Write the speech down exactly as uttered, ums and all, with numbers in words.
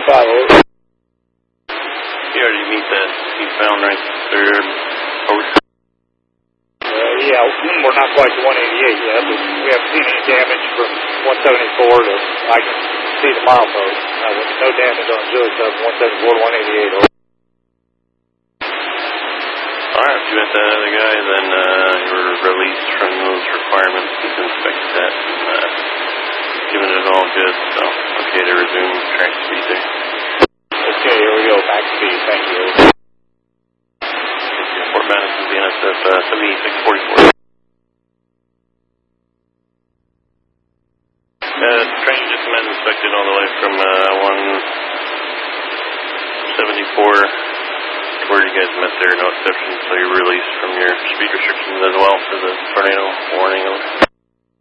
five over. You already meet that eastbound right there. Over. Uh, yeah, we're not quite to one eighty-eight yet, but we haven't seen any damage from one seventy-four to, I can see the milepost. Uh, no damage on Julie Sub one seventy-four to one eighty-eight. Over. Alright, if you met that other guy, then uh, you were released from those requirements. He's inspected that and uh, given it all good, so okay to resume track speed there. Okay, here we go, max speed, thank you. Fort Madison, B N S F uh, seventy-six forty-four. Uh, train just been inspected all the way from uh, one seventy-four to where you guys met there, no exceptions, so you're released from your speed restrictions as well for the tornado warning.